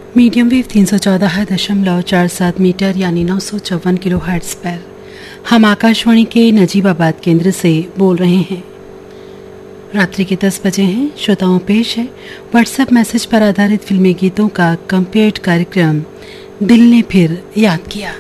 Medium wave 314.47 metre यानी 954 kilo hertz पर हम आकाशवाणी के नजीबाबाद केंद्र से बोल रहे हैं। रात्रि के 10 बजे हैं। श्रोताओं, पेश है व्हाट्सएप मैसेज पर आधारित फिल्मी गीतों का कंपेयर्ड कार्यक्रम दिल ने फिर याद किया।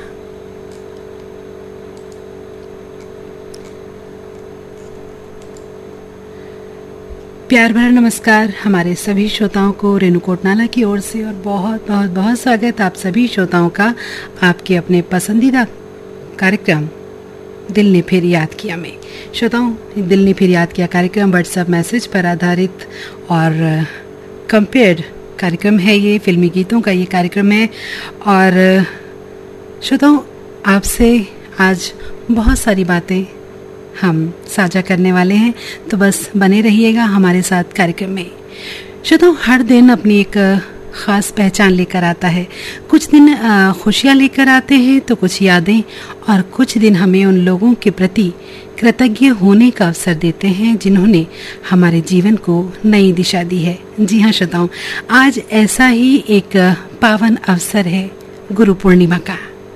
प्यार भरा नमस्कार हमारे सभी श्रोताओं को रेणुकोट नाला की ओर से, और बहुत बहुत बहुत स्वागत आप सभी श्रोताओं का आपके अपने पसंदीदा कार्यक्रम दिल ने फिर याद किया में। श्रोताओं, दिल ने फिर याद किया कार्यक्रम व्हाट्सएप मैसेज पर आधारित और कंपेयर्ड कार्यक्रम है। ये फिल्मी गीतों का ये कार्यक्रम है और श्रोताओं, आपसे आज बहुत सारी बातें हम साझा करने वाले हैं, तो बस बने रहिएगा हमारे साथ कार्यक्रम में। श्रोताओं, हर दिन अपनी एक ख़ास पहचान लेकर आता है। कुछ दिन खुशियाँ लेकर आते हैं तो कुछ यादें, और कुछ दिन हमें उन लोगों के प्रति कृतज्ञ होने का अवसर देते हैं जिन्होंने हमारे जीवन को नई दिशा दी है। जी हाँ श्रोताओं, आज ऐसा ही एक पावन अवसर है गुरु पूर्णिमा का।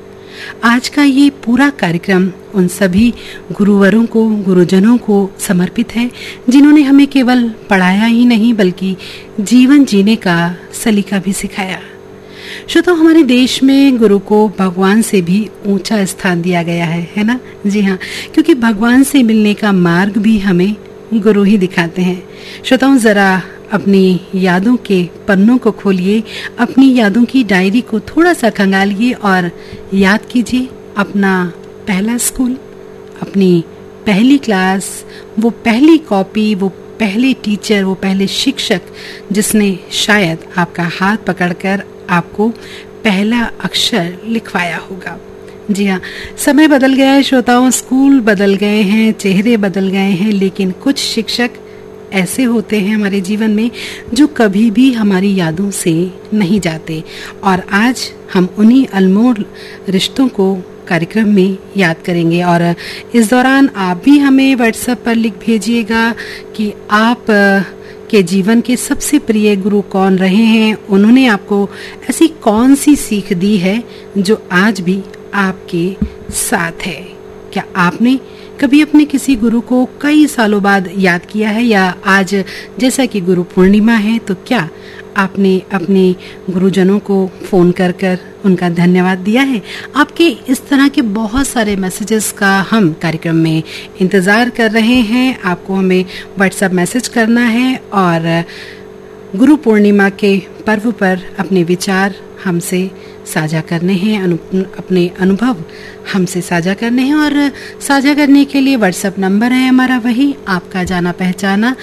आज का ये पूरा कार्यक्रम उन सभी गुरुवरों को, गुरुजनों को समर्पित है जिन्होंने हमें केवल पढ़ाया ही नहीं बल्कि जीवन जीने का सलीका भी सिखाया। श्रोताओं, हमारे देश में गुरु को भगवान से भी ऊंचा स्थान दिया गया है ना? जी हाँ, क्योंकि भगवान से मिलने का मार्ग भी हमें गुरु ही दिखाते हैं। श्रोताओं, जरा अपनी यादों के पन्नों को खोलिए, अपनी यादों की डायरी को थोड़ा सा खंगालिए और याद कीजिए अपना पहला स्कूल, अपनी पहली क्लास, वो पहली कॉपी, वो पहले टीचर, वो पहले शिक्षक जिसने शायद आपका हाथ पकड़कर आपको पहला अक्षर लिखवाया होगा। जी हाँ, समय बदल गया है श्रोताओं, स्कूल बदल गए हैं, चेहरे बदल गए हैं, लेकिन कुछ शिक्षक ऐसे होते हैं हमारे जीवन में जो कभी भी हमारी यादों से नहीं जाते, और आज हम उन्हीं अनमोल रिश्तों को कार्यक्रम में याद करेंगे। और इस दौरान आप भी हमें व्हाट्सएप पर लिख भेजिएगा कि आप के जीवन के सबसे प्रिय गुरु कौन रहे हैं, उन्होंने आपको ऐसी कौन सी सीख दी है जो आज भी आपके साथ है। क्या आपने कभी अपने किसी गुरु को कई सालों बाद याद किया है, या आज जैसा कि गुरु पूर्णिमा है तो क्या आपने अपने गुरुजनों को फोन कर कर उनका धन्यवाद दिया है? आपके इस तरह के बहुत सारे मैसेजेस का हम कार्यक्रम में इंतज़ार कर रहे हैं। आपको हमें व्हाट्सएप मैसेज करना है और गुरु पूर्णिमा के पर्व पर अपने विचार हमसे साझा करने हैं, अपने अनुभव हमसे साझा करने हैं। और साझा करने के लिए व्हाट्सएप नंबर है हमारा वही आपका जाना पहचाना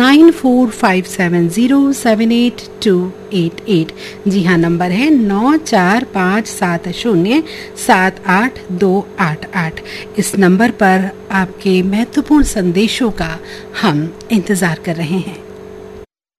9457078288। जी हाँ, नंबर है 9457078288। इस नंबर पर आपके महत्वपूर्ण संदेशों का हम इंतज़ार कर रहे हैं।